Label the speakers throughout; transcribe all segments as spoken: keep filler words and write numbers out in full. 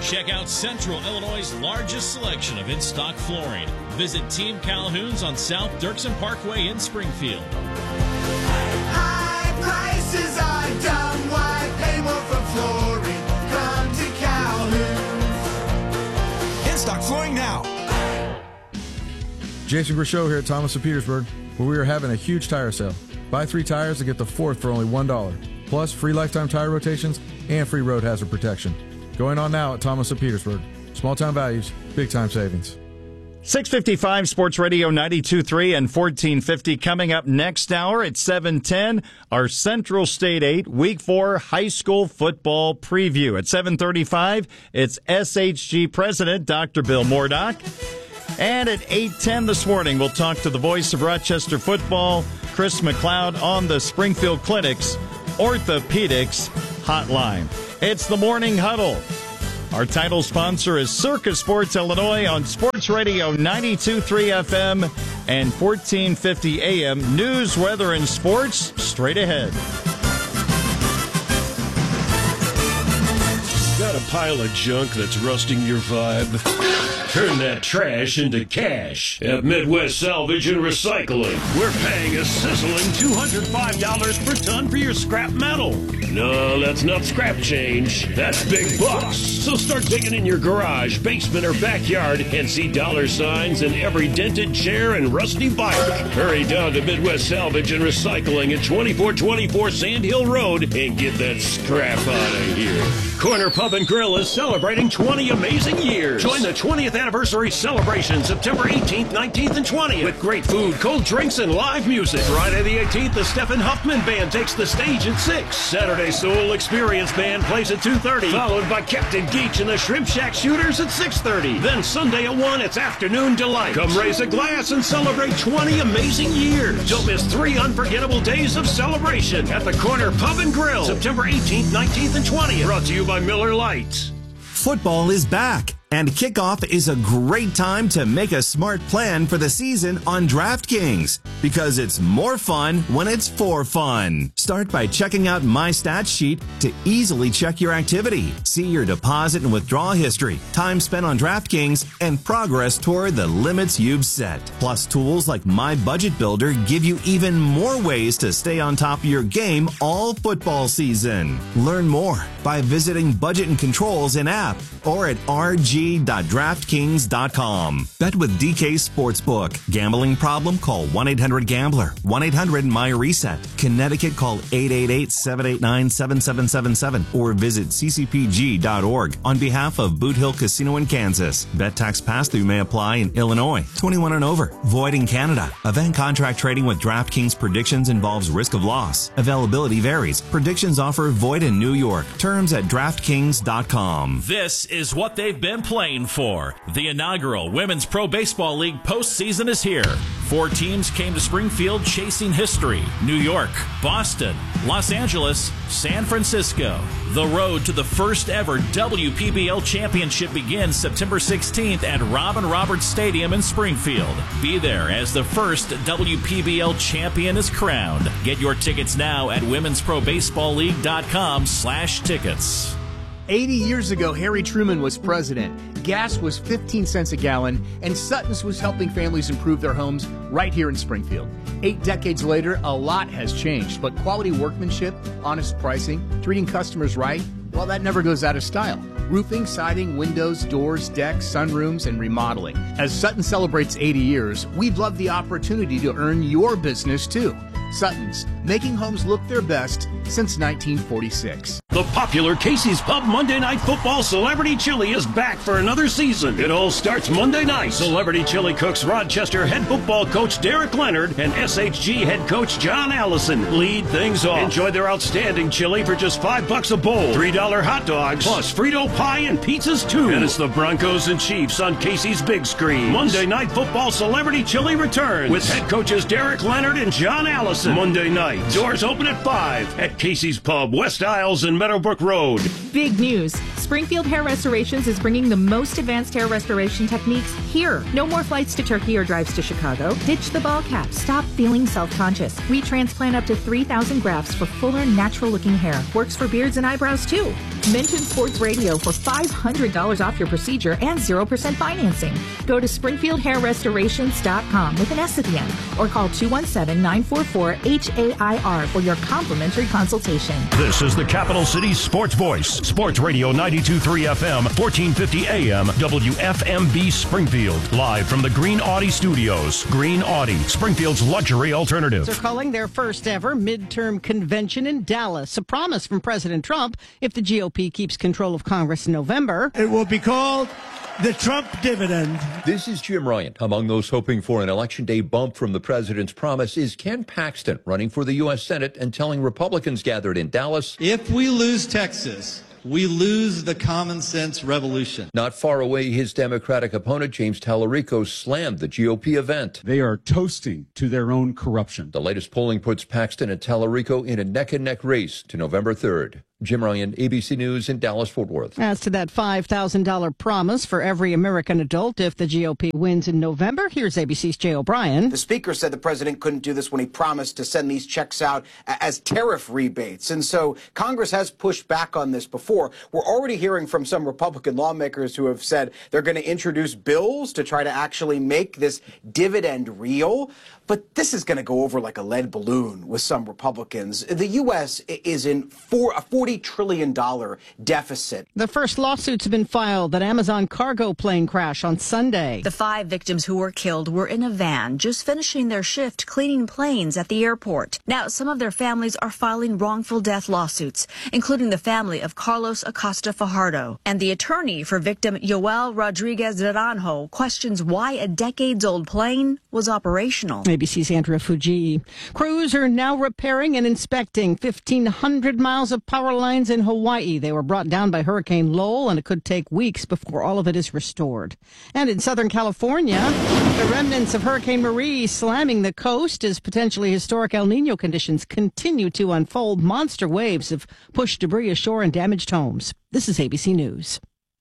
Speaker 1: Check out Central Illinois' largest selection of in-stock flooring. Visit Team Calhoun's on South Dirksen Parkway in Springfield.
Speaker 2: High prices are dumb. Why pay more for flooring? Come to Calhoun's.
Speaker 3: In-stock flooring now.
Speaker 4: Jason Grishow here at Thomas of Petersburg, where we are having a huge tire sale. Buy three tires and get the fourth for only one dollar. Plus, free lifetime tire rotations and free road hazard protection. Going on now at Thomas of Petersburg. Small town values, big time savings.
Speaker 5: six fifty-five Sports Radio ninety-two point three and fourteen fifty coming up next hour at seven ten. Our Central State eight Week four High School Football Preview. At seven thirty-five, it's S H G President Doctor Bill Mordock. And at eight ten this morning, we'll talk to the voice of Rochester football, Chris McLeod, on the Springfield Clinic's Orthopedics Hotline. It's the Morning Huddle. Our title sponsor is Circus Sports Illinois on Sports Radio ninety-two point three F M and fourteen fifty A M. News, weather, and sports straight ahead.
Speaker 6: Got a pile of junk that's rusting your vibe? Turn that trash into cash at Midwest Salvage and Recycling. We're paying a sizzling two hundred five dollars per ton for your scrap metal. No, that's not scrap change. That's big bucks. So start digging in your garage, basement, or backyard and see dollar signs in every dented chair and rusty bike. Hurry down to Midwest Salvage and Recycling at twenty-four twenty-four Sand Hill Road and get that scrap out of here. Corner Pub and Grill is celebrating twenty amazing years. Join the twentieth anniversary celebration September eighteenth, nineteenth, and twentieth with great food, cold drinks, and live music. Friday the eighteenth, the Stephen Huffman Band takes the stage at six. Saturday, Soul Experience Band plays at two thirty, followed by Captain Geach and the Shrimp Shack Shooters at six thirty. Then Sunday at one, it's Afternoon Delight. Come raise a glass and celebrate twenty amazing years. Don't miss three unforgettable days of celebration at the Corner Pub and Grill, September eighteenth, nineteenth, and twentieth. Brought to you by Miller Lite.
Speaker 3: Football is back, and kickoff is a great time to make a smart plan for the season on DraftKings, because it's more fun when it's for fun. Start by checking out My Stats Sheet to easily check your activity, see your deposit and withdrawal history, time spent on DraftKings, and progress toward the limits you've set. Plus, tools like My Budget Builder give you even more ways to stay on top of your game all football season. Learn more by visiting Budget and Controls in app or at r g dot draft kings dot com. Bet with D K Sportsbook. Gambling problem? Call one eight hundred gambler. one eight hundred my reset. Connecticut, call eight eight eight, seven eight nine, seven seven seven seven or visit c c p g dot org on behalf of Boot Hill Casino in Kansas. Bet tax pass-through may apply in Illinois. twenty-one and over. Void in Canada. Event contract trading with DraftKings predictions involves risk of loss. Availability varies. Predictions offer void in New York. Terms at draft kings dot com.
Speaker 1: This is what they've been playing for. The inaugural Women's Pro Baseball League postseason is here. Four teams came to Springfield chasing history: New York, Boston, Los Angeles, San Francisco. The road to the first ever W P B L championship begins September sixteenth at Robin Roberts Stadium in Springfield. Be there as the first W P B L champion is crowned. Get your tickets now at womens pro baseball league dot com slash tickets.
Speaker 7: eighty years ago, Harry Truman was president. Gas was fifteen cents a gallon, and Sutton's was helping families improve their homes right here in Springfield. Eight decades later, a lot has changed, but quality workmanship, honest pricing, treating customers right, well, that never goes out of style. Roofing, siding, windows, doors, decks, sunrooms, and remodeling. As Sutton celebrates eighty years, we'd love the opportunity to earn your business too. Sutton's, making homes look their best since nineteen forty-six.
Speaker 6: The popular Casey's Pub Monday Night Football Celebrity Chili is back for another season. It all starts Monday night. Celebrity Chili cooks Rochester head football coach Derek Leonard and S H G head coach John Allison lead things off. Enjoy their outstanding chili for just five bucks a bowl. Three dollar hot dogs, plus Frito pie and pizzas too. And it's the Broncos and Chiefs on Casey's big screen. Monday Night Football Celebrity Chili returns with head coaches Derek Leonard and John Allison. Monday night. Doors open at five at Casey's Pub, West Isles and Meadowbrook Road.
Speaker 8: Big news. Springfield Hair Restorations is bringing the most advanced hair restoration techniques here. No more flights to Turkey or drives to Chicago. Ditch the ball cap. Stop feeling self-conscious. We transplant up to three thousand grafts for fuller, natural-looking hair. Works for beards and eyebrows, too. Mention Sports Radio for five hundred dollars off your procedure and zero percent financing. Go to Springfield Hair Restorations dot com with an S at the end or call two one seven, nine four four, H A I R for your complimentary consultation.
Speaker 9: This is the Capital City Sports Voice. Sports Radio ninety-two point three F M, fourteen fifty A M, W F M B Springfield. Live from the Green Audi Studios. Green Audi, Springfield's luxury alternative.
Speaker 10: They're calling their first ever midterm convention in Dallas. A promise from President Trump if the G O P keeps control of Congress in November.
Speaker 11: It will be called the Trump dividend.
Speaker 12: This is Jim Ryan. Among those hoping for an election day bump from the president's promise is Ken Paxton, running for the U S Senate and telling Republicans gathered in Dallas,
Speaker 13: if we lose Texas, we lose the common sense revolution.
Speaker 12: Not far away, his Democratic opponent, James Tallarico, slammed the G O P event.
Speaker 14: They are toasting to their own corruption.
Speaker 12: The latest polling puts Paxton and Tallarico in a neck-and-neck race to November third. Jim Ryan, A B C News in Dallas-Fort Worth.
Speaker 10: As to that five thousand dollars promise for every American adult if the G O P wins in November, here's A B C's Jay O'Brien.
Speaker 15: The speaker said the president couldn't do this when he promised to send these checks out as tariff rebates. And so Congress has pushed back on this before. We're already hearing from some Republican lawmakers who have said they're going to introduce bills to try to actually make this dividend real. But this is going to go over like a lead balloon with some Republicans. The U S is in four, a forty trillion dollars deficit.
Speaker 10: The first lawsuits have been filed that Amazon cargo plane crash on Sunday.
Speaker 16: The five victims who were killed were in a van just finishing their shift cleaning planes at the airport. Now, some of their families are filing wrongful death lawsuits, including the family of Carlos Acosta Fajardo. And the attorney for victim Yoel Rodriguez Naranjo questions why a decades-old plane was operational.
Speaker 10: A B C's Andrea Fuji. Crews are now repairing and inspecting fifteen hundred miles of power lines in Hawaii. They were brought down by Hurricane Lowell, and it could take weeks before all of it is restored. And in Southern California, the remnants of Hurricane Marie slamming the coast as potentially historic El Nino conditions continue to unfold. Monster waves have pushed debris ashore and damaged homes. This is A B C News.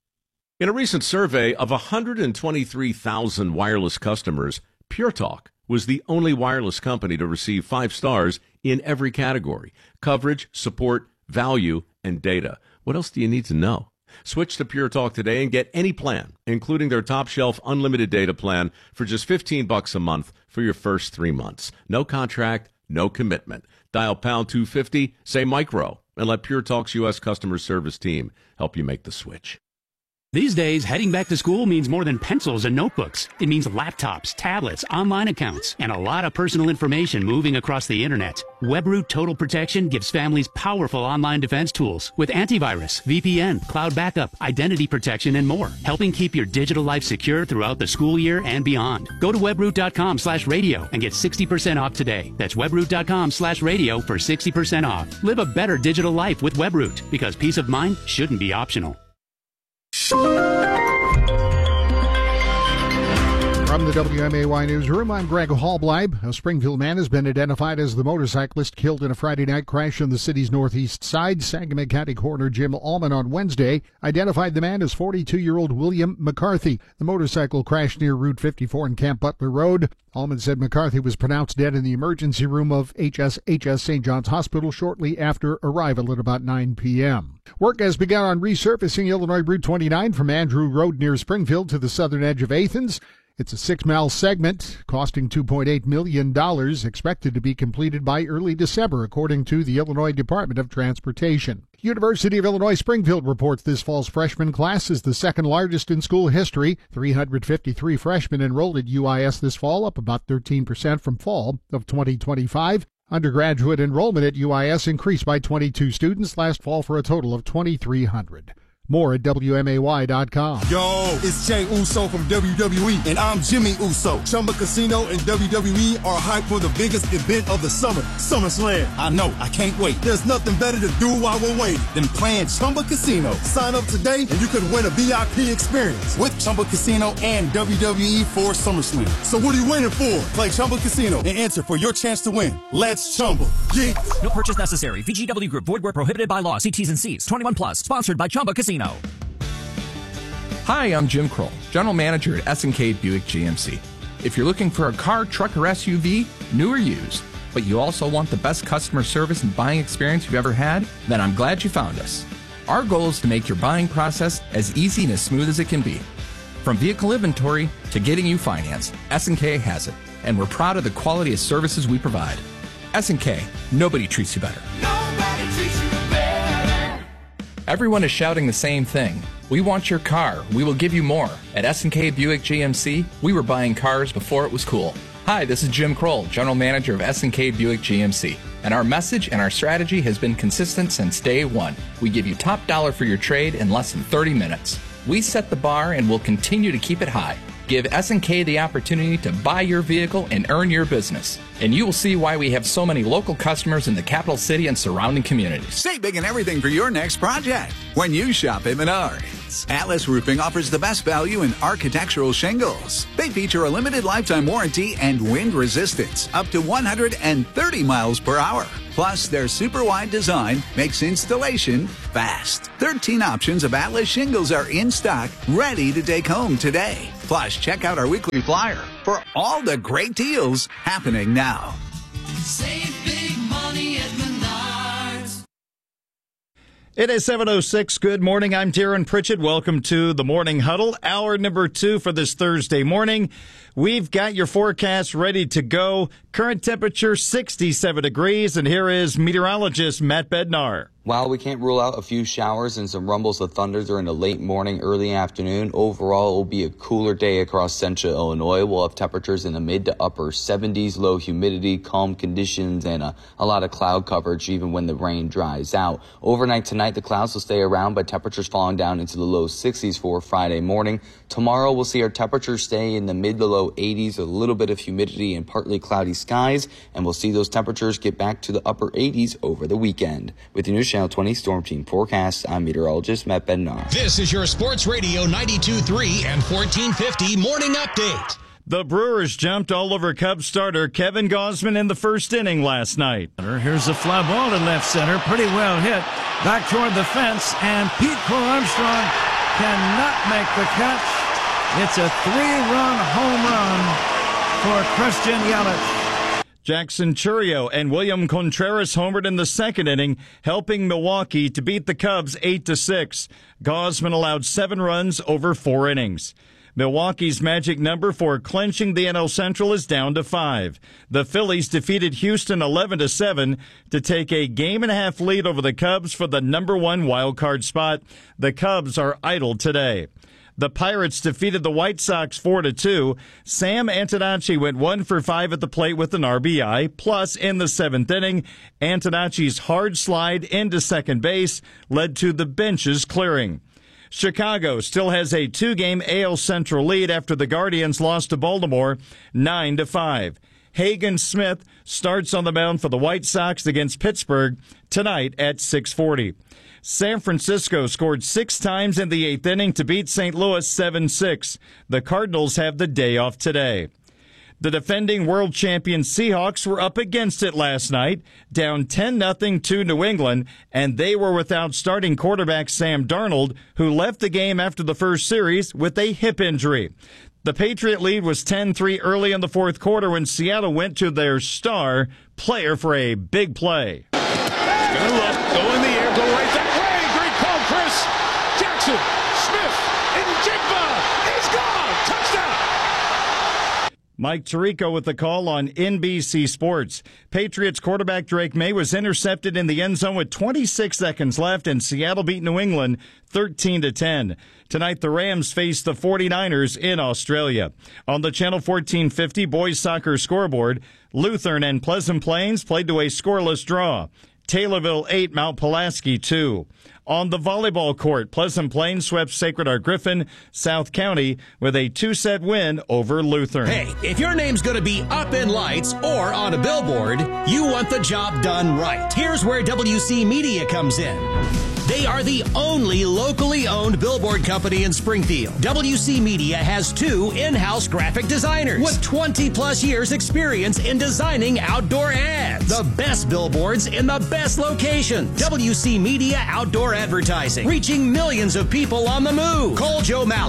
Speaker 17: In a recent survey of one hundred twenty-three thousand wireless customers, Pure Talk was the only wireless company to receive five stars in every category: coverage, support, value, and data. What else do you need to know? Switch to Pure Talk today and get any plan, including their top shelf unlimited data plan for just fifteen bucks a month for your first three months. No contract, no commitment. Dial pound two fifty, say micro, and let Pure Talk's U S customer service team help you make the switch.
Speaker 18: These days, heading back to school means more than pencils and notebooks. It means laptops, tablets, online accounts, and a lot of personal information moving across the internet. WebRoot Total Protection gives families powerful online defense tools with antivirus, V P N, cloud backup, identity protection, and more, helping keep your digital life secure throughout the school year and beyond. Go to webroot.com slash radio and get sixty percent off today. That's webroot.com slash radio for sixty percent off. Live a better digital life with WebRoot, because peace of mind shouldn't be optional.
Speaker 19: From the W M A Y Newsroom, I'm Greg Hallbleib. A Springfield man has been identified as the motorcyclist killed in a Friday night crash on the city's northeast side. Sangamon County Coroner Jim Allman on Wednesday identified the man as forty-two-year-old William McCarthy. The motorcycle crashed near Route fifty-four and Camp Butler Road. Allman said McCarthy was pronounced dead in the emergency room of H S H S Saint John's Hospital shortly after arrival at about nine p.m. Work has begun on resurfacing Illinois Route twenty-nine from Andrew Road near Springfield to the southern edge of Athens. It's a six-mile segment costing two point eight million dollars, expected to be completed by early December, according to the Illinois Department of Transportation. University of Illinois Springfield reports this fall's freshman class is the second largest in school history. three hundred fifty-three freshmen enrolled at U I S this fall, up about thirteen percent from fall of twenty twenty-five. Undergraduate enrollment at U I S increased by twenty-two students last fall for a total of twenty-three hundred. More at W M A Y dot com.
Speaker 20: Yo, it's Jay Uso from W W E, and I'm Jimmy Uso. Chumba Casino and W W E are hyped for the biggest event of the summer, SummerSlam. I know, I can't wait. There's nothing better to do while we're waiting than playing Chumba Casino. Sign up today, and you could win a V I P experience with Chumba Casino and W W E for SummerSlam. So what are you waiting for? Play Chumba Casino and answer for your chance to win. Let's Chumba. Yeah.
Speaker 21: No purchase necessary. V G W Group. Void where prohibited by law. See T's and C's. twenty-one plus. Sponsored by Chumba Casino.
Speaker 22: Hi, I'm Jim Kroll, General Manager at S and K Buick G M C. If you're looking for a car, truck, or S U V, new or used, but you also want the best customer service and buying experience you've ever had, then I'm glad you found us. Our goal is to make your buying process as easy and as smooth as it can be. From vehicle inventory to getting you financed, S and K has it, and we're proud of the quality of services we provide. S and K, nobody treats you better.
Speaker 2: Nobody treats you better.
Speaker 22: Everyone is shouting the same thing. We want your car. We will give you more. At S and K Buick G M C, we were buying cars before it was cool. Hi, this is Jim Kroll, General Manager of S and K Buick G M C. And our message and our strategy has been consistent since day one. We give you top dollar for your trade in less than thirty minutes. We set the bar and will continue to keep it high. Give S and K the opportunity to buy your vehicle and earn your business. And you will see why we have so many local customers in the capital city and surrounding communities.
Speaker 4: Save big and everything for your next project when you shop at Menards. Atlas Roofing offers the best value in architectural shingles. They feature a limited lifetime warranty and wind resistance up to one hundred thirty miles per hour. Plus, their super wide design makes installation fast. thirteen options of Atlas shingles are in stock, ready to take home today. Plus, check out our weekly flyer for all the great deals happening now.
Speaker 2: Save big money at Menards.
Speaker 5: It is seven oh six. Good morning. I'm Darren Pritchett. Welcome to the Morning Huddle, hour number two for this Thursday morning. We've got your forecast ready to go. Current temperature sixty-seven degrees, and here is meteorologist Matt Bednar.
Speaker 23: While we can't rule out a few showers and some rumbles of thunder during the late morning, early afternoon, overall it will be a cooler day across central Illinois. We'll have temperatures in the mid to upper seventies, low humidity, calm conditions, and a, a lot of cloud coverage even when the rain dries out. Overnight tonight, the clouds will stay around, but temperatures falling down into the low sixties for Friday morning. Tomorrow, we'll see our temperatures stay in the mid to low eighties, a little bit of humidity and partly cloudy skies, and we'll see those temperatures get back to the upper eighties over the weekend. With the News Channel twenty Storm Team forecast, I'm meteorologist Matt Bednar.
Speaker 24: This is your Sports Radio ninety-two point three and fourteen fifty Morning Update.
Speaker 5: The Brewers jumped all over Cubs starter Kevin Gausman in the first inning last night.
Speaker 25: Here's a fly ball to left center, pretty well hit, back toward the fence, and Pete Crow Armstrong cannot make the catch. It's a three-run home run for Christian Yelich.
Speaker 5: Jackson Chourio and William Contreras homered in the second inning, helping Milwaukee to beat the Cubs eight to six. Gausman allowed seven runs over four innings. Milwaukee's magic number for clinching the N L Central is down to five. The Phillies defeated Houston eleven to seven to take a game and a half lead over the Cubs for the number one wild card spot. The Cubs are idle today. The Pirates defeated the White Sox four to two. Sam Antonacci went one for five at the plate with an R B I. Plus, in the seventh inning, Antonacci's hard slide into second base led to the benches clearing. Chicago still has a two-game A L Central lead after the Guardians lost to Baltimore nine to five. Hagen Smith starts on the mound for the White Sox against Pittsburgh tonight at six forty. San Francisco scored six times in the eighth inning to beat Saint Louis seven six. The Cardinals have the day off today. The defending world champion Seahawks were up against it last night, down ten nothing to New England, and they were without starting quarterback Sam Darnold, who left the game after the first series with a hip injury. The Patriot lead was ten three early in the fourth quarter when Seattle went to their star player for a big play.
Speaker 26: Gonna look, go in the air, go right that way. Great call, Chris. Jackson, Smith, and Jigba. He's gone. Touchdown.
Speaker 5: Mike Tirico with the call on N B C Sports. Patriots quarterback Drake May was intercepted in the end zone with twenty-six seconds left, and Seattle beat New England thirteen to ten. Tonight, the Rams face the forty-niners in Australia. On the Channel fourteen fifty boys soccer scoreboard, Lutheran and Pleasant Plains played to a scoreless draw. Taylorville eight, Mount Pulaski two. On the volleyball court, Pleasant Plains swept Sacred Heart Griffin, South County, with a two-set win over Lutheran.
Speaker 24: Hey, if your name's going to be up in lights or on a billboard, you want the job done right. Here's where W C Media comes in. They are the only locally owned billboard company in Springfield. W C Media has two in-house graphic designers with twenty plus years experience in designing outdoor ads. The best billboards in the best locations. W C Media Outdoor Advertising, reaching millions of people on the move. Call Joe Malik at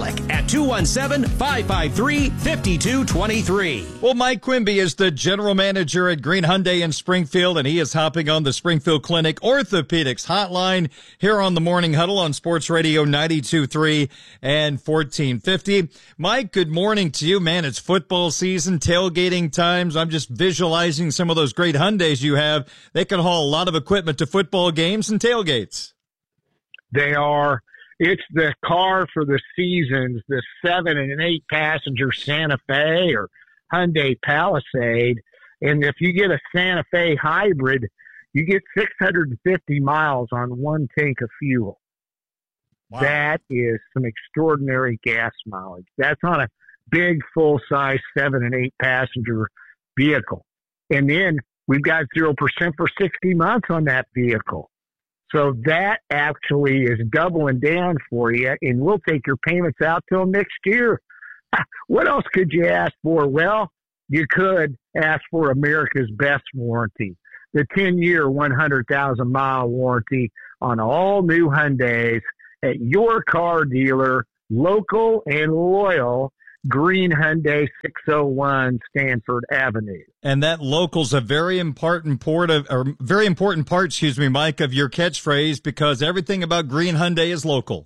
Speaker 24: two one seven, five five three, five two two three.
Speaker 5: Well, Mike Quimby is the general manager at Green Hyundai in Springfield, and he is hopping on the Springfield Clinic Orthopedics hotline here on the Morning Huddle on Sports Radio ninety-two point three and fourteen fifty. Mike, good morning to you, man. It's football season, tailgating times. I'm just visualizing some of those great Hyundais you have. They can haul a lot of equipment to football games and tailgates.
Speaker 1: They are. It's the car for the seasons, the seven and an eight passenger Santa Fe or Hyundai Palisade. And if you get a Santa Fe hybrid, you get six hundred fifty miles on one tank of fuel. Wow. That is some extraordinary gas mileage. That's on a big, full-size seven and eight passenger vehicle. And then we've got zero percent for sixty months on that vehicle. So that actually is doubling down for you, and we'll take your payments out till next year. What else could you ask for? Well, you could ask for America's best warranty, the ten-year, one hundred thousand mile warranty on all new Hyundais at your car dealer, local and loyal, Green Hyundai, six oh one Stanford Avenue.
Speaker 5: And that local's a very important part of, or very important part, excuse me, Mike, of your catchphrase, because everything about Green Hyundai is local.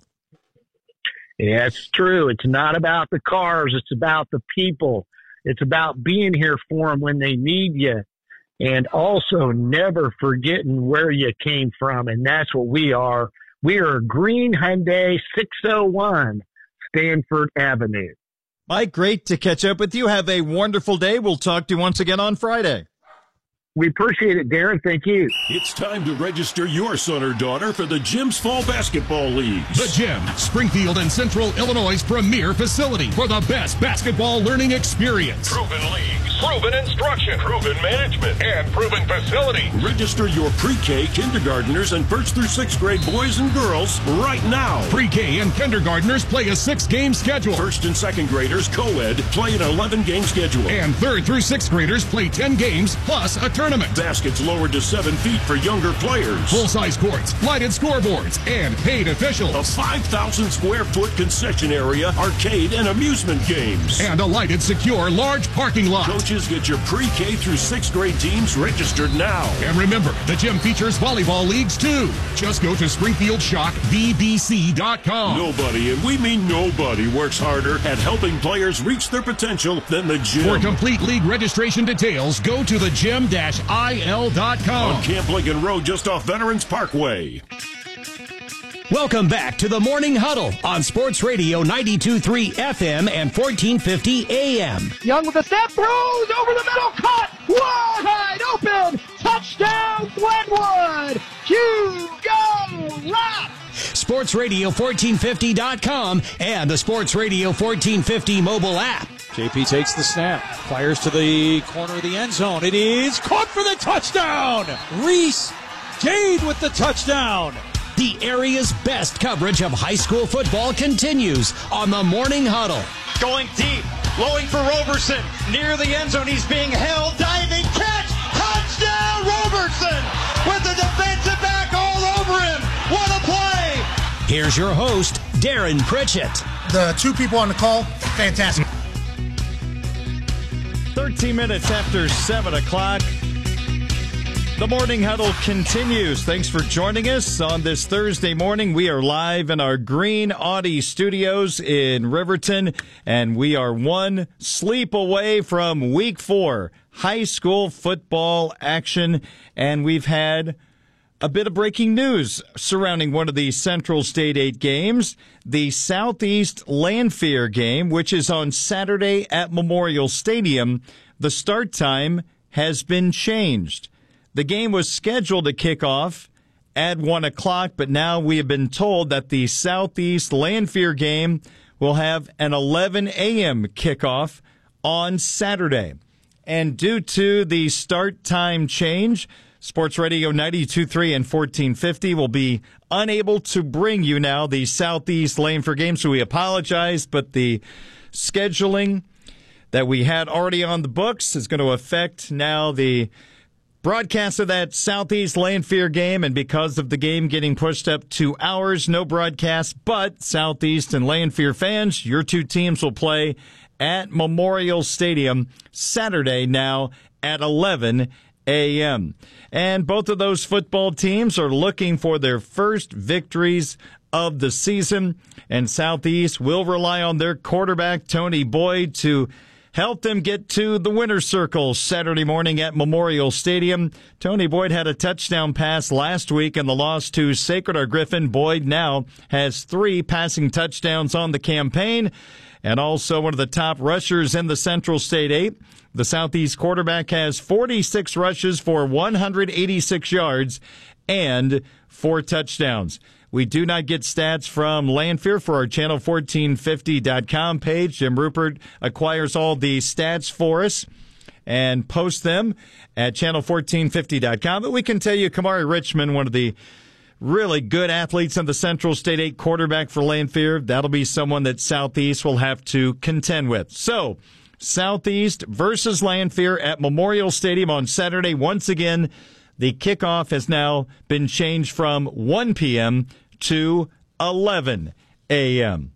Speaker 1: Yeah, it's true. It's not about the cars. It's about the people. It's about being here for them when they need you. And also never forgetting where you came from. And that's what we are. We are Green Hyundai, six oh one Stanford Avenue.
Speaker 5: Mike, great to catch up with you. Have a wonderful day. We'll talk to you once again on Friday.
Speaker 1: We appreciate it, Darren. Thank you.
Speaker 3: It's time to register your son or daughter for the Gym's Fall Basketball Leagues.
Speaker 6: The Gym, Springfield and Central Illinois' premier facility for the best basketball learning experience.
Speaker 7: Proven leagues, proven instruction, proven management, and proven facility.
Speaker 3: Register your pre-K, kindergartners, and first through sixth grade boys and girls right now.
Speaker 6: Pre-K and kindergartners play a six-game schedule.
Speaker 3: First and second graders, co-ed, play an eleven-game schedule.
Speaker 6: And third through sixth graders play ten games plus a tournament.
Speaker 3: Baskets lowered to seven feet for younger players.
Speaker 6: Full-size courts, lighted scoreboards, and paid officials.
Speaker 3: A five thousand square foot concession area, arcade, and amusement games.
Speaker 6: And a lighted, secure, large parking lot.
Speaker 3: Coaches, get your pre-K through sixth grade teams registered now.
Speaker 6: And remember, the gym features volleyball leagues, too. Just go to Springfield Shock V B C dot com.
Speaker 3: Nobody, and we mean nobody, works harder at helping players reach their potential than the gym.
Speaker 6: For complete league registration details, go to the gym dash I L dot com.
Speaker 3: On Camp Lincoln Road, just off Veterans Parkway.
Speaker 24: Welcome back to the Morning Huddle on Sports Radio ninety-two point three F M and fourteen fifty A M.
Speaker 8: Young with a step, throws over the middle, caught, wide open, touchdown Glenwood, Hugo Rapp.
Speaker 24: Sports Radio fourteen fifty dot com and the Sports Radio fourteen fifty mobile app.
Speaker 9: J P takes the snap, fires to the corner of the end zone. It is caught for the touchdown. Reese Jade with the touchdown.
Speaker 24: The area's best coverage of high school football continues on the Morning Huddle.
Speaker 27: Going deep, blowing for Roberson. Near the end zone, he's being held, diving catch. Touchdown Roberson with the defensive back all over him. What a play.
Speaker 24: Here's your host, Darren Pritchett.
Speaker 28: The two people on the call, fantastic.
Speaker 5: thirteen minutes after seven o'clock. The Morning Huddle continues. Thanks for joining us on this Thursday morning. We are live in our Green Audi studios in Riverton, and we are one sleep away from week four high school football action. And we've had a bit of breaking news surrounding one of the Central State eight games, the Southeast Lanphier game, which is on Saturday at Memorial Stadium. The start time has been changed. The game was scheduled to kick off at one o'clock, but now we have been told that the Southeast Lanphier game will have an eleven a.m. kickoff on Saturday. And due to the start time change, Sports Radio ninety-two point three and fourteen fifty will be unable to bring you now the Southeast Lanphier game, so we apologize, but the scheduling that we had already on the books is going to affect now the Broadcast of that Southeast Lanphier game, and because of the game getting pushed up two hours, no broadcast, but Southeast and Lanphier fans, your two teams will play at Memorial Stadium Saturday now at eleven a.m. And both of those football teams are looking for their first victories of the season, and Southeast will rely on their quarterback, Tony Boyd, to help them get to the winner's circle Saturday morning at Memorial Stadium. Tony Boyd had a touchdown pass last week in the loss to Sacred Heart Griffin. Boyd now has three passing touchdowns on the campaign, and also one of the top rushers in the Central State eight. The Southeast quarterback has forty-six rushes for one hundred eighty-six yards and four touchdowns. We do not get stats from Lanphier for our channel fourteen fifty dot com page. Jim Rupert acquires all the stats for us and posts them at channel fourteen fifty dot com. But we can tell you Kamari Richmond, one of the really good athletes on the Central State eight quarterback for Lanphier, that'll be someone that Southeast will have to contend with. So, Southeast versus Lanphier at Memorial Stadium on Saturday. Once again, the kickoff has now been changed from one p.m. to eleven a.m.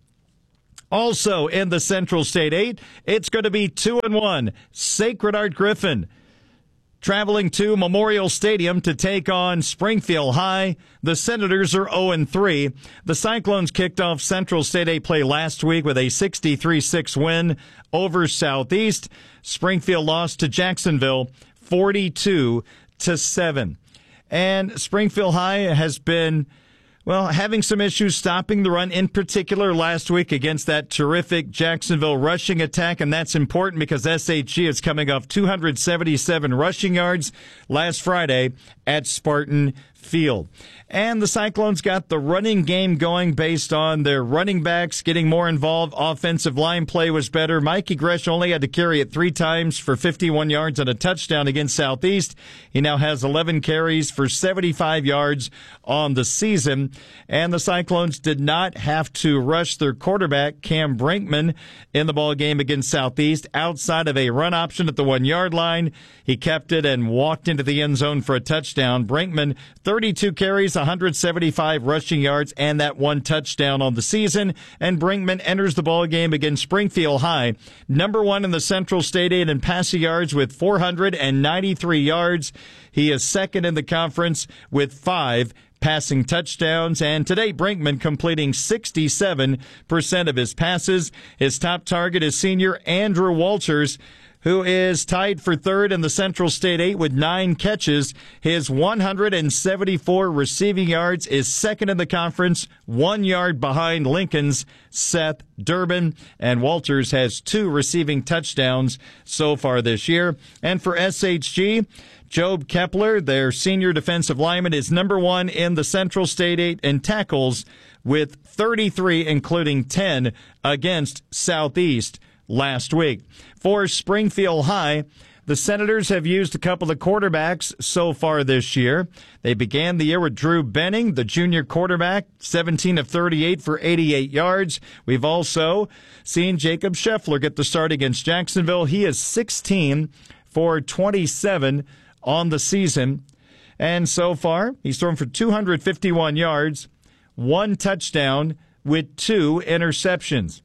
Speaker 5: Also in the Central State eight, it's going to be two and one. Sacred Heart Griffin traveling to Memorial Stadium to take on Springfield High. The Senators are oh and three. The Cyclones kicked off Central State eight play last week with a sixty-three six win over Southeast. Springfield lost to Jacksonville forty-two to seven. And Springfield High has been, well, having some issues stopping the run, in particular last week against that terrific Jacksonville rushing attack, and that's important because S H G is coming off two hundred seventy-seven rushing yards last Friday at Spartan Field. And the Cyclones got the running game going based on their running backs getting more involved. Offensive line play was better. Mikey Gresh only had to carry it three times for fifty-one yards and a touchdown against Southeast. He now has eleven carries for seventy-five yards on the season. And the Cyclones did not have to rush their quarterback, Cam Brinkman, in the ball game against Southeast. Outside of a run option at the one-yard line, he kept it and walked into the end zone for a touchdown. Brinkman, thirty-two carries, one hundred seventy-five rushing yards, and that one touchdown on the season. And Brinkman enters the ball game against Springfield High, number one in the Central State eight in passing yards with four hundred ninety-three yards. He is second in the conference with five passing touchdowns, and today Brinkman completing sixty-seven percent of his passes. His top target is senior Andrew Walters, who is tied for third in the Central State eight with nine catches. His one hundred seventy-four receiving yards is second in the conference, one yard behind Lincoln's Seth Durbin. And Walters has two receiving touchdowns so far this year. And for S H G, Job Kepler, their senior defensive lineman, is number one in the Central State eight in tackles with thirty-three, including ten against Southeast last week. For Springfield High, the Senators have used a couple of quarterbacks so far this year. They began the year with Drew Benning, the junior quarterback, seventeen of thirty-eight for eighty-eight yards. We've also seen Jacob Scheffler get the start against Jacksonville. He is sixteen for twenty-seven on the season. And so far, he's thrown for two hundred fifty-one yards, one touchdown with two interceptions.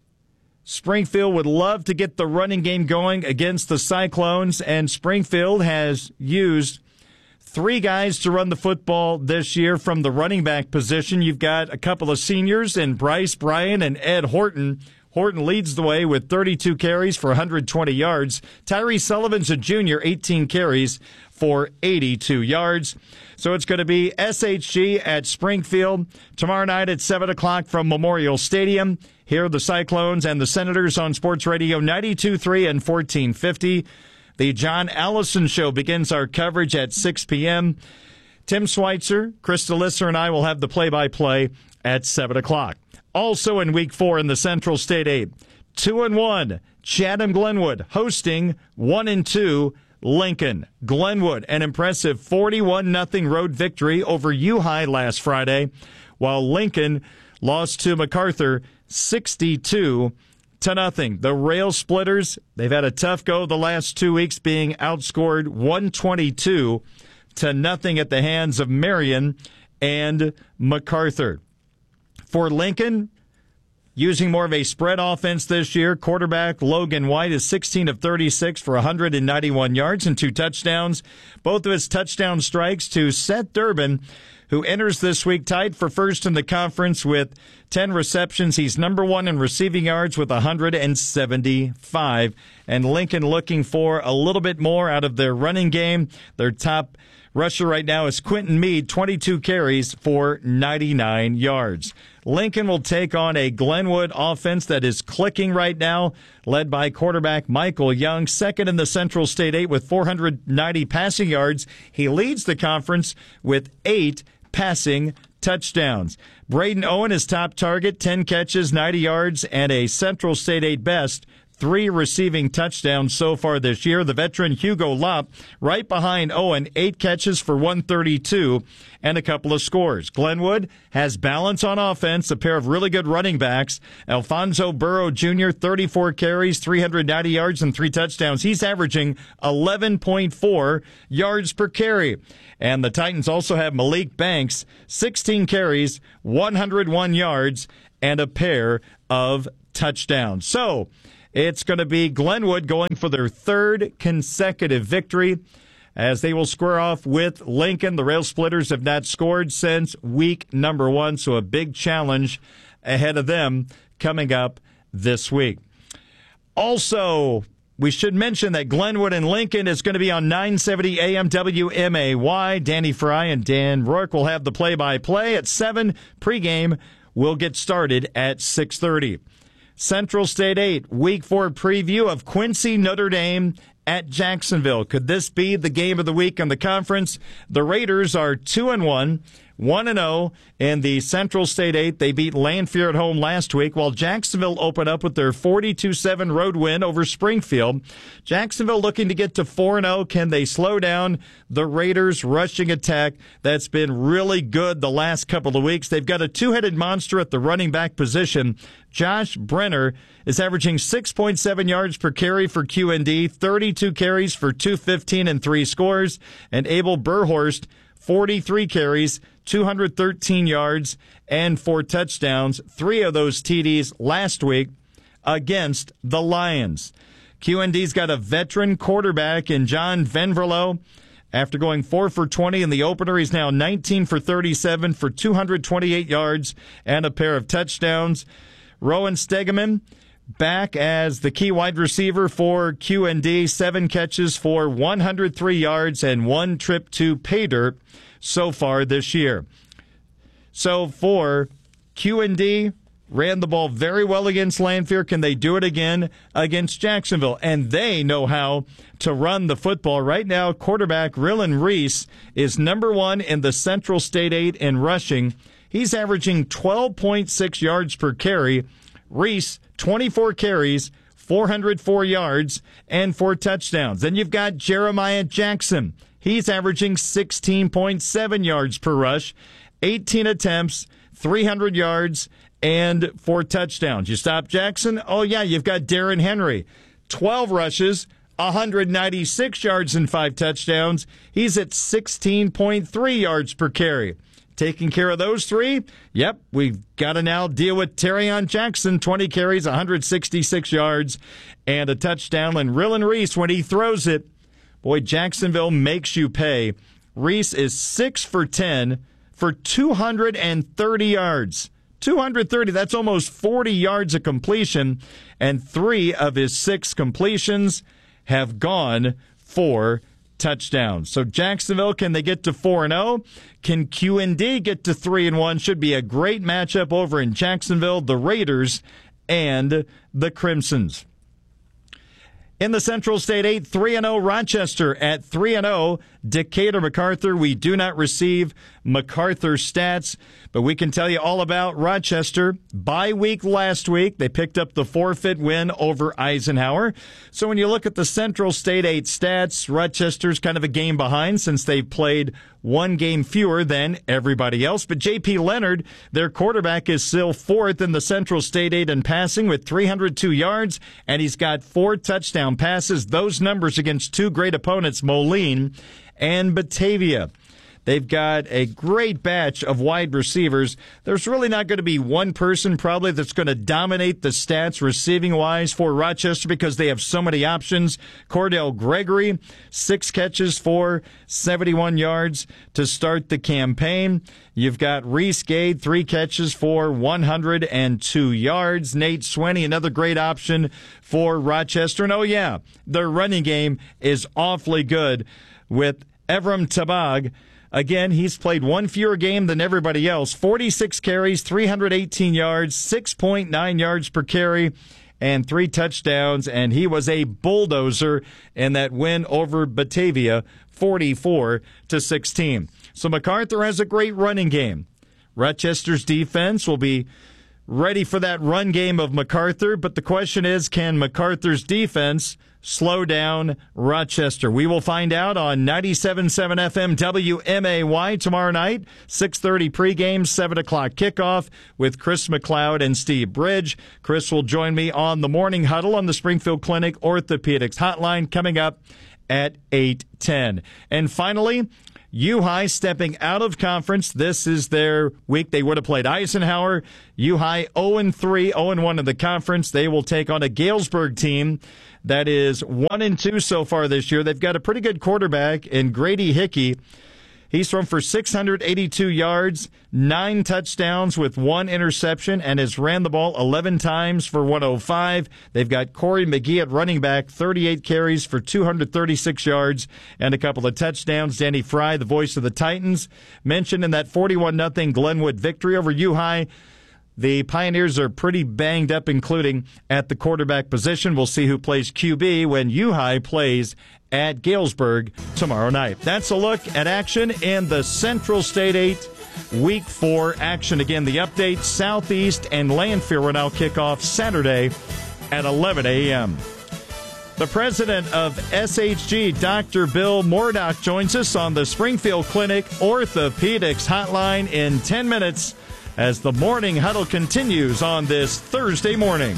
Speaker 5: Springfield would love to get the running game going against the Cyclones, and Springfield has used three guys to run the football this year from the running back position. You've got a couple of seniors in Bryce Bryan and Ed Horton. Horton leads the way with thirty-two carries for one hundred twenty yards. Tyree Sullivan's a junior, eighteen carries for eighty-two yards. So it's going to be S H G at Springfield tomorrow night at seven o'clock from Memorial Stadium. Here are the Cyclones and the Senators on Sports Radio ninety-two point three and fourteen fifty. The John Allison Show begins our coverage at six p.m. Tim Schweitzer, Krista Lisser, and I will have the play-by-play at seven o'clock. Also in Week four in the Central State eight, two and one, Chatham Glenwood hosting one and two Lincoln. Glenwood, an impressive forty-one nothing road victory over U-High last Friday, while Lincoln lost to MacArthur sixty-two to nothing. The Rail Splitters, they've had a tough go the last two weeks, being outscored one twenty-two to nothing at the hands of Marion and MacArthur. For Lincoln, using more of a spread offense this year, quarterback Logan White is sixteen of thirty-six for one hundred ninety-one yards and two touchdowns. Both of his touchdown strikes to Seth Durbin, who enters this week tied for first in the conference with ten receptions. He's number one in receiving yards with one hundred seventy-five. And Lincoln looking for a little bit more out of their running game. Their top rusher right now is Quentin Meade, twenty-two carries for ninety-nine yards. Lincoln will take on a Glenwood offense that is clicking right now, led by quarterback Michael Young, second in the Central State eight with four hundred ninety passing yards. He leads the conference with eight passing touchdowns. Braden Owen is top target, ten catches, ninety yards, and a Central State eight best, three receiving touchdowns so far this year. The veteran Hugo Lopp right behind Owen, eight catches for one thirty-two and a couple of scores. Glenwood has balance on offense, a pair of really good running backs. Alfonso Burrow Junior, thirty-four carries, three hundred ninety yards, and three touchdowns. He's averaging eleven point four yards per carry. And the Titans also have Malik Banks, sixteen carries, one hundred one yards, and a pair of touchdowns. So it's going to be Glenwood going for their third consecutive victory as they will square off with Lincoln. The Rail Splitters have not scored since week number one, so a big challenge ahead of them coming up this week. Also, we should mention that Glenwood and Lincoln is going to be on nine seventy A M W M A Y. Danny Fry and Dan Rourke will have the play-by-play at seven. Pregame will get started at six thirty. Central State eight, Week four preview of Quincy Notre Dame at Jacksonville. Could this be the game of the week in the conference? The Raiders are two and one, one and oh in the Central State eight. They beat Lanphier at home last week, while Jacksonville opened up with their forty-two seven road win over Springfield. Jacksonville looking to get to four and oh. Can they slow down the Raiders' rushing attack that's been really good the last couple of weeks? They've got a two-headed monster at the running back position. Josh Brenner is averaging six point seven yards per carry for Q N D, thirty-two carries for two fifteen and three scores, and Abel Burhorst, forty-three carries, two hundred thirteen yards, and four touchdowns. Three of those T Ds last week against the Lions. Q N D's got a veteran quarterback in John Venverlo. After going four for twenty in the opener, he's now nineteen for thirty-seven for two hundred twenty-eight yards and a pair of touchdowns. Rowan Stegeman back as the key wide receiver for Q N D, seven catches for one hundred three yards and one trip to pay dirt so far this year. So for Q N D, ran the ball very well against Lanphier. Can they do it again against Jacksonville? And they know how to run the football. Right now, quarterback Rylan Reese is number one in the Central State eight in rushing. He's averaging twelve point six yards per carry. Reese, twenty-four carries, four hundred four yards, and four touchdowns. Then you've got Jeremiah Jackson. He's averaging sixteen point seven yards per rush, eighteen attempts, three hundred yards, and four touchdowns. You stop Jackson? Oh, yeah, you've got Darren Henry. twelve rushes, one hundred ninety-six yards, and five touchdowns. He's at sixteen point three yards per carry. Taking care of those three, yep, we've got to now deal with Terrion Jackson, twenty carries, one hundred sixty-six yards, and a touchdown. And Rylan Reese, when he throws it, boy, Jacksonville makes you pay. Reese is six for ten for two hundred thirty yards. two hundred thirty, that's almost forty yards of completion, and three of his six completions have gone for touchdowns. So Jacksonville, can they get to four and oh? Can Q N D get to three and one? Should be a great matchup over in Jacksonville, the Raiders and the Crimsons. In the Central State eight, three and oh Rochester at three and oh. Decatur MacArthur, we do not receive MacArthur stats, but we can tell you all about Rochester. Bye week last week, they picked up the forfeit win over Eisenhower. So when you look at the Central State eight stats, Rochester's kind of a game behind since they've played one game fewer than everybody else. But J P Leonard, their quarterback, is still fourth in the Central State eight in passing with three hundred two yards, and he's got four touchdown passes. Those numbers against two great opponents, Moline and Batavia. They've got a great batch of wide receivers. There's really not going to be one person probably that's going to dominate the stats receiving-wise for Rochester because they have so many options. Cordell Gregory, six catches for seventy-one yards to start the campaign. You've got Reese Gade, three catches for one hundred two yards. Nate Swinney, another great option for Rochester. And oh yeah, their running game is awfully good with Evram Tabag. Again, he's played one fewer game than everybody else. forty-six carries, three hundred eighteen yards, six point nine yards per carry, and three touchdowns. And he was a bulldozer in that win over Batavia, forty-four to sixteen. So MacArthur has a great running game. Rochester's defense will be ready for that run game of MacArthur. But the question is, can MacArthur's defense slow down Rochester? We will find out on ninety-seven point seven F M W M A Y tomorrow night, six thirty pregame, seven o'clock kickoff with Chris McLeod and Steve Bridge. Chris will join me on the Morning Huddle on the Springfield Clinic Orthopedics Hotline coming up at eight ten. And finally, U-High stepping out of conference. This is their week. They would have played Eisenhower. U-High oh and three, oh and one in the conference. They will take on a Galesburg team that is one and two so far this year. They've got a pretty good quarterback in Grady Hickey. He's thrown for six hundred eighty-two yards, nine touchdowns with one interception, and has ran the ball eleven times for one oh five. They've got Corey McGee at running back, thirty-eight carries for two hundred thirty-six yards and a couple of touchdowns. Danny Fry, the voice of the Titans, mentioned in that forty-one nothing Glenwood victory over U-High. The Pioneers are pretty banged up, including at the quarterback position. We'll see who plays Q B when U-High plays at Galesburg tomorrow night. That's a look at action in the Central State eight Week four action. Again, the update, Southeast and Lanphier will now kick off Saturday at eleven a.m. The president of S H G, Doctor Bill Mordock, joins us on the Springfield Clinic Orthopedics Hotline in ten minutes. As the Morning Huddle continues on this Thursday morning.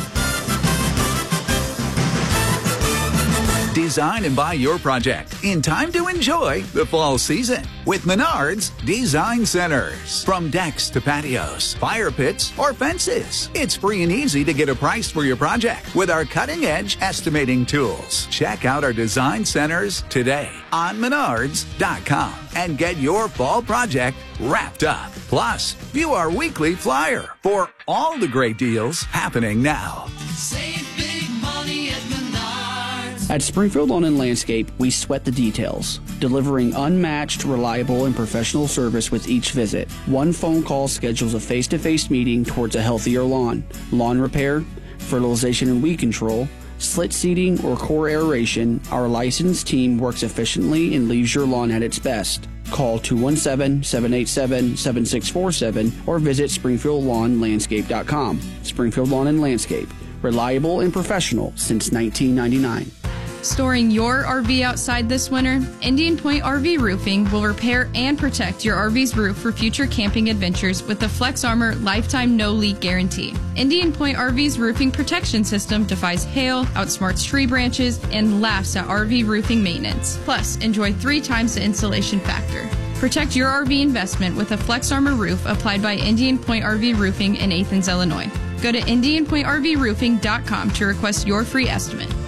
Speaker 4: Design and buy your project in time to enjoy the fall season with Menards Design Centers. From decks to patios, fire pits, or fences, it's free and easy to get a price for your project with our cutting-edge estimating tools. Check out our design centers today on menards dot com and get your fall project wrapped up. Plus, view our weekly flyer for all the great deals happening now.
Speaker 2: Save big money at Menards.
Speaker 10: At Springfield Lawn and Landscape, we sweat the details, delivering unmatched, reliable, and professional service with each visit. One phone call schedules a face-to-face meeting towards a healthier lawn. Lawn repair, fertilization and weed control, slit seeding, or core aeration, our licensed team works efficiently and leaves your lawn at its best. Call two one seven, seven eight seven, seven six four seven or visit springfield lawn landscape dot com. Springfield Lawn and Landscape, reliable and professional since nineteen ninety-nine.
Speaker 11: Storing your R V outside this winter? Indian Point R V Roofing will repair and protect your R V's roof for future camping adventures with the Flex Armor Lifetime No Leak Guarantee. Indian Point R V's roofing protection system defies hail, outsmarts tree branches, and laughs at R V roofing maintenance. Plus, enjoy three times the insulation factor. Protect your R V investment with a Flex Armor roof applied by Indian Point R V Roofing in Athens, Illinois. Go to indian point r v roofing dot com to request your free estimate.